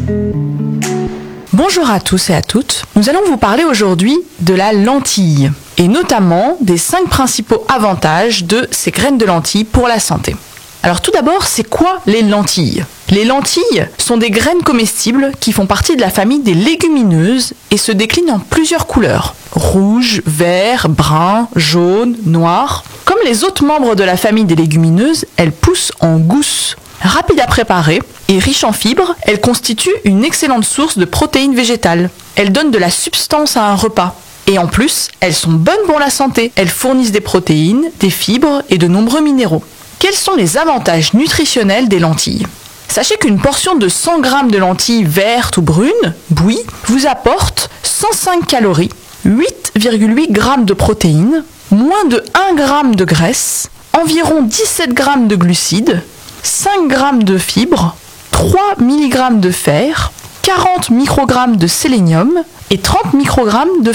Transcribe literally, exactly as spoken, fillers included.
Bonjour à tous et à toutes, nous allons vous parler aujourd'hui de la lentille et notamment des cinq principaux avantages de ces graines de lentilles pour la santé. Alors tout d'abord, c'est quoi les lentilles ? Les lentilles sont des graines comestibles qui font partie de la famille des légumineuses et se déclinent en plusieurs couleurs, rouge, vert, brun, jaune, noir. Comme les autres membres de la famille des légumineuses, elles poussent en gousse. Rapide à préparer et riche en fibres, elles constituent une excellente source de protéines végétales. Elles donnent de la substance à un repas. Et en plus, elles sont bonnes pour la santé. Elles fournissent des protéines, des fibres et de nombreux minéraux. Quels sont les avantages nutritionnels des lentilles ? Sachez qu'une portion de cent grammes de lentilles vertes ou brunes, bouillies, vous apporte cent cinq calories, huit virgule huit grammes de protéines, moins de un gramme de graisse, environ dix-sept grammes de glucides, cinq grammes de fibres, trois milligrammes de fer, quarante microgrammes de sélénium et trente microgrammes de